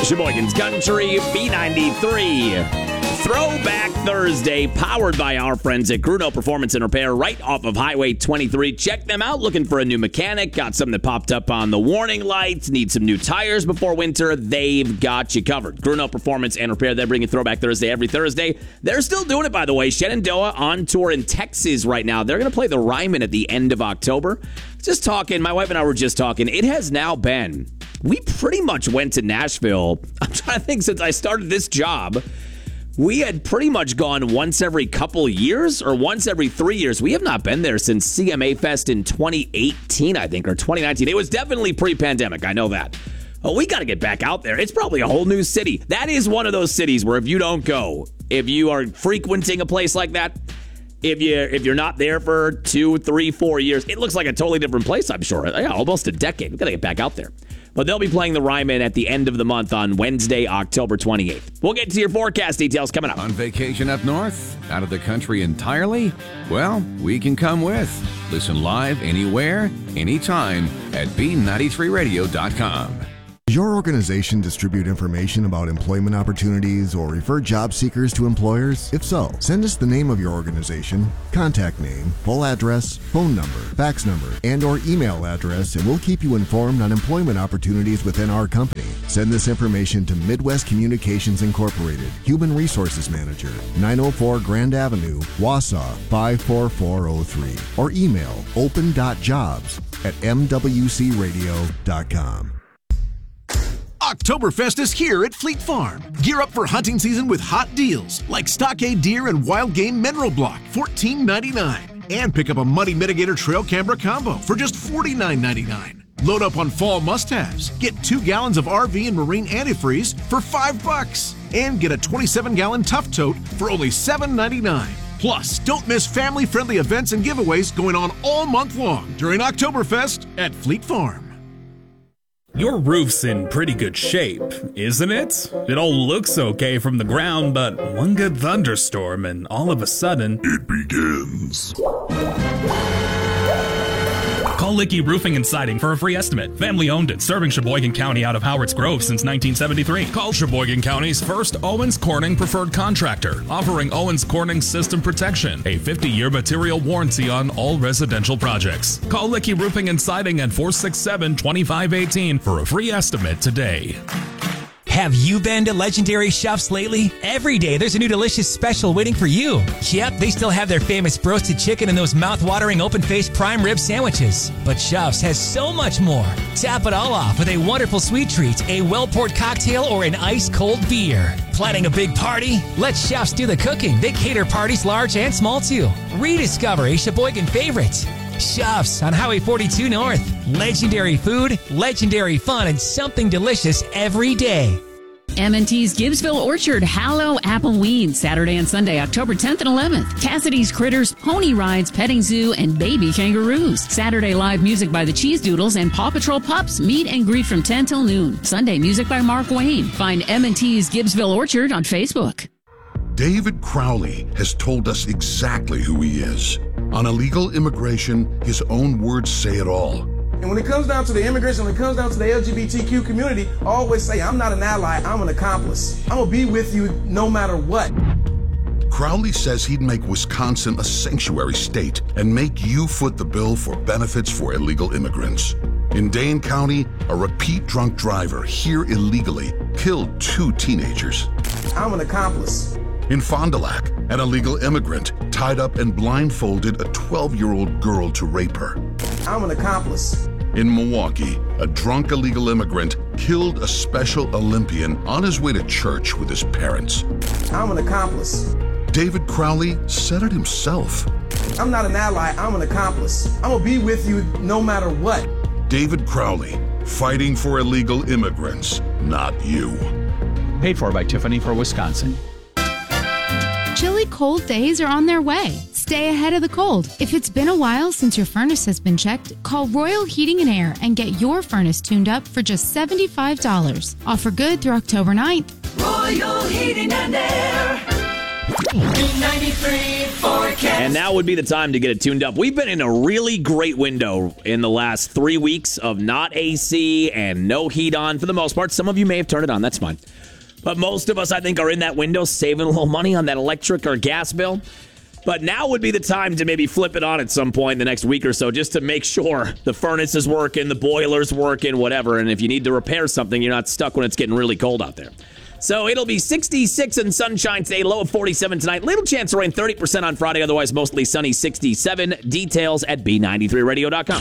Sheboygan's Country, B93. Throwback Thursday, powered by our friends at Gruno Performance and Repair, right off of Highway 23. Check them out. Looking for a new mechanic. Got something that popped up on the warning lights. Need some new tires before winter. They've got you covered. Gruno Performance and Repair. They're bringing Throwback Thursday every Thursday. They're still doing it, by the way. Shenandoah on tour in Texas right now. They're going to play the Ryman at the end of October. Just talking. My wife and I were just talking. It has now been... We pretty much went to Nashville. I'm trying to think, since I started this job, we had pretty much gone once every couple years or once every 3 years. We have not been there since CMA Fest in 2018, I think, or 2019. It was definitely pre-pandemic. I know that. Oh, we got to get back out there. It's probably a whole new city. That is one of those cities where if you don't go, if you are frequenting a place like that, if you're not there for 2, 3, 4 years, it looks like a totally different place, I'm sure. Yeah, almost a decade. We've got to get back out there. But they'll be playing the Ryman at the end of the month on Wednesday, October 28th. We'll get to your forecast details coming up. On vacation up north? Out of the country entirely? Well, we can come with. Listen live anywhere, anytime at B93radio.com. Does your organization distribute information about employment opportunities or refer job seekers to employers? If so, send us the name of your organization, contact name, full address, phone number, fax number, and or email address, and we'll keep you informed on employment opportunities within our company. Send this information to Midwest Communications Incorporated, Human Resources Manager, 904 Grand Avenue, Wausau 54403, or email open.jobs@mwcradio.com. Oktoberfest is here at Fleet Farm. Gear up for hunting season with hot deals like Stockade Deer and Wild Game Mineral Block, $14.99. And pick up a Muddy Mitigator Trail Camera Combo for just $49.99. Load up on fall must-haves. Get 2 gallons of RV and Marine antifreeze for $5. And get a 27-gallon Tough Tote for only $7.99. Plus, don't miss family-friendly events and giveaways going on all month long during Oktoberfest at Fleet Farm. Your roof's in pretty good shape, isn't it? It all looks okay from the ground, but one good thunderstorm and all of a sudden... it begins. Call Licky Roofing and Siding for a free estimate. Family owned and serving Sheboygan County out of Howard's Grove since 1973. Call Sheboygan County's first Owens Corning preferred contractor, offering Owens Corning system protection, a 50-year material warranty on all residential projects. Call Licky Roofing and Siding at 467-2518 for a free estimate today. Have you been to Legendary Chefs lately? Every day there's a new delicious special waiting for you. Yep, they still have their famous roasted chicken and those mouth-watering open-faced prime rib sandwiches. But Chefs has so much more. Tap it all off with a wonderful sweet treat, a well-poured cocktail, or an ice-cold beer. Planning a big party? Let Chefs do the cooking. They cater parties large and small too. Rediscover a Sheboygan favorite. Chefs on Highway 42 North. Legendary food, legendary fun, and something delicious every day. M&T's Gibbsville Orchard Hallow Appleweed, Saturday and Sunday, October 10th and 11th. Cassidy's Critters, Pony Rides, Petting Zoo, and Baby Kangaroos. Saturday live music by the Cheese Doodles and Paw Patrol Pups. Meet and greet from 10 till noon. Sunday music by Mark Wayne. Find M&T's Gibbsville Orchard on Facebook. David Crowley has told us exactly who he is. On illegal immigration, his own words say it all. And when it comes down to the immigration, when it comes down to the LGBTQ community, I always say, I'm not an ally, I'm an accomplice. I'm gonna be with you no matter what. Crowley says he'd make Wisconsin a sanctuary state and make you foot the bill for benefits for illegal immigrants. In Dane County, a repeat drunk driver here illegally killed 2 teenagers. I'm an accomplice. In Fond du Lac, an illegal immigrant tied up and blindfolded a 12-year-old girl to rape her. I'm an accomplice. In Milwaukee, a drunk illegal immigrant killed a Special Olympian on his way to church with his parents. I'm an accomplice. David Crowley said it himself. I'm not an ally, I'm an accomplice. I'm gonna be with you no matter what. David Crowley, fighting for illegal immigrants, not you. Paid for by Tiffany for Wisconsin. Chilly cold days are on their way. Stay ahead of the cold. If it's been a while since your furnace has been checked, call Royal Heating and Air and get your furnace tuned up for just $75. Offer good through October 9th. Royal Heating and Air. 93 for And now would be the time to get it tuned up. We've been in a really great window in the last 3 weeks of not AC and no heat on for the most part. Some of you may have turned it on. That's fine. But most of us, I think, are in that window saving a little money on that electric or gas bill. But now would be the time to maybe flip it on at some point in the next week or so just to make sure the furnace is working, the boiler's working, whatever. And if you need to repair something, you're not stuck when it's getting really cold out there. So it'll be 66 and sunshine today, low of 47 tonight. Little chance of rain, 30% on Friday, otherwise mostly sunny, 67. Details at B93radio.com.